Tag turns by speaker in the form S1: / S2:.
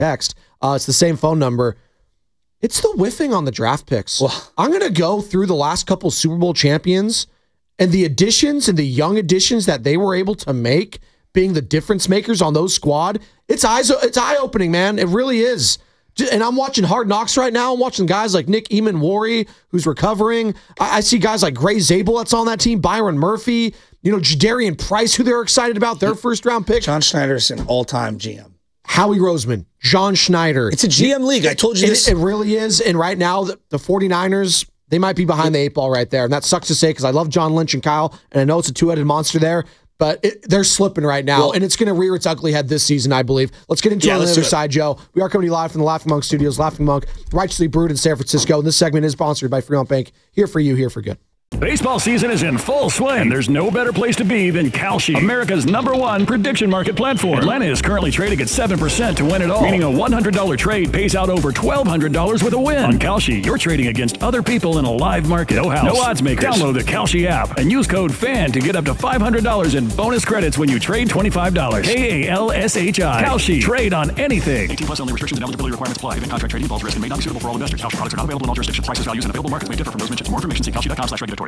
S1: text. It's the same phone number. It's the whiffing on the draft picks. Well, I'm going to go through the last couple Super Bowl champions and the additions and the young additions that they were able to make, being the difference makers on those squad. It's eye-opening, man. It really is. And I'm watching Hard Knocks right now. I'm watching guys like Nick Eamon-Wari, who's recovering. I see guys like Gray Zabel that's on that team, Byron Murphy, Jadarian Price, who they're excited about, their first-round pick.
S2: John Schneider's an all-time GM.
S1: Howie Roseman, John Schneider.
S2: It's a GM league. I told you this.
S1: It really is. And right now, the 49ers, they might be behind the 8 ball right there. And that sucks to say because I love John Lynch and Kyle, and I know it's a two-headed monster there, but they're slipping right now. Well, and it's going to rear its ugly head this season, I believe. Let's get into it on the other side, Joe. We are coming to you live from the Laughing Monk Studios. Laughing Monk, righteously brewed in San Francisco. And this segment is sponsored by Fremont Bank. Here for you, here for good.
S3: Baseball season is in full swing. There's no better place to be than Kalshi, America's #1 prediction market platform. Atlanta is currently trading at 7% to win it all, meaning a $100 trade pays out over $1,200 with a win. On Kalshi, you're trading against other people in a live market. No house, no odds makers. Download the Kalshi app and use code FAN to get up to $500 in bonus credits when you trade $25. KALSHI. Kalshi. Trade on anything. 18 plus only. Restrictions and eligibility requirements apply. Event contract trading involves risk and may not be suitable for all investors. Kalshi products are not available in all jurisdictions. Prices, values, and available markets may differ from those mentioned. For more information, see Kalshi.com/regulatory